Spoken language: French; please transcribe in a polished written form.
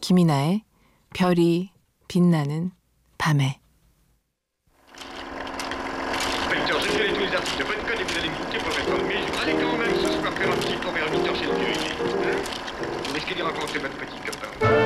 김이나의 별이 빛나는 밤에. Victor, j'ai vu tous les articles de bonne conne et vous allez me quitter pour répondre, mais allez quand même ce soir faire un petit tour vers 8h chez le vieux. Vous risquez d'y rencontrer votre petit copain.